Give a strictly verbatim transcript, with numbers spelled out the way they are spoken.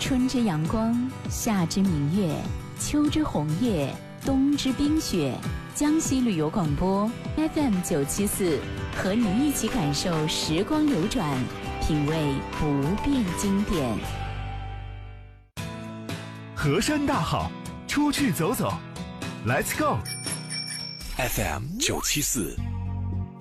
春之阳光，夏之明月，秋之红叶，冬之冰雪。江西旅游广播 F M 九七四，和您一起感受时光流转，品味不变经典。 河山大好，出去走走 ，Let's go。 F M 九七四。